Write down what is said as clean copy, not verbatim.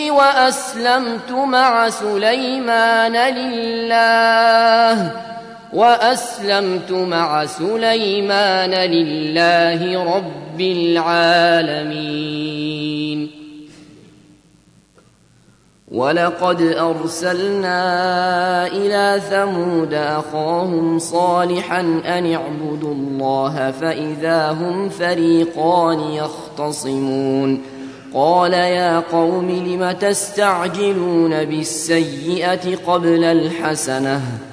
وأسلمت مع سليمان لله رب العالمين. ولقد أرسلنا إلى ثمود أخاهم صالحا أن اعبدوا الله فإذا هم فريقان يختصمون. قال يا قوم لم تستعجلون بالسيئة قبل الحسنة